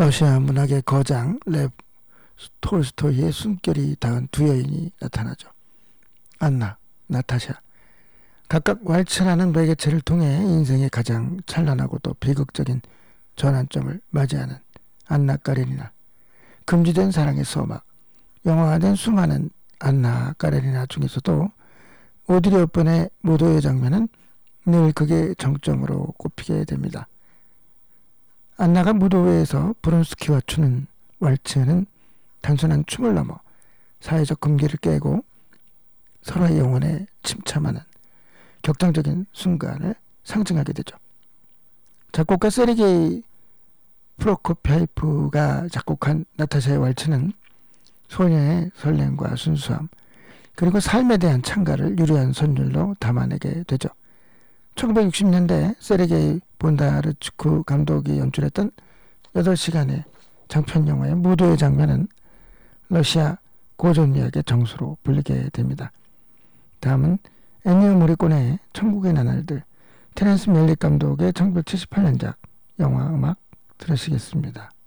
러시아 문학의 거장 레v 톨스토이의 숨결이 닿은 두 여인이 나타나죠. 안나, 나타샤. 각각 왈츠라는 매개체를 통해 인생의 가장 찬란하고도 비극적인 전환점을 맞이하는 안나 까레리나. 금지된 사랑의 서막. 영화화된 수많은 안나 까레리나 중에서도 오드리 헵번의 무도회 장면은 늘 극의 정점으로 꼽히게 됩니다. 안나가 무도회에서 브론스키와 추는 왈츠는 단순한 춤을 넘어 사회적 금기를 깨고 서로의 영혼에 침참하는 격정적인 순간을 상징하게 되죠. 작곡가 세르게이 프로코피아예프가 작곡한 나타샤의 왈츠는 소녀의 설렘과 순수함 그리고 삶에 대한 찬가를 유려한 선율로 담아내게 되죠. 1960년대 세르게이 본다르츠크 감독이 연출했던 8시간의 장편 영화의 무도회 장면은 러시아 고전 이야기의 정수로 불리게 됩니다. 다음은 애니오 모리코네의 천국의 나날들, 테렌스 멜릭 감독의 1978년작 영화 음악 들으시겠습니다.